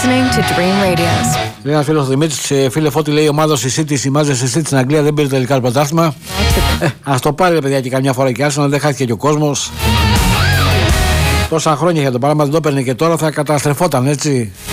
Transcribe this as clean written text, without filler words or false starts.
listening to Dream Radios. Λέει ένα φίλο Δημήτρη, φίλε Φώτη, λέει η ομάδα στη City, η Manchester City στην Αγγλία δεν πήρε τελικά το πρωτάθλημα. Ας το πάρει, παιδιά, και καμιά φορά και Arsenal, δεν χάθηκε και ο κόσμος. Τόσα χρόνια για το πράγμα δεν το έπαιρνε και τώρα θα καταστρεφόταν, έτσι.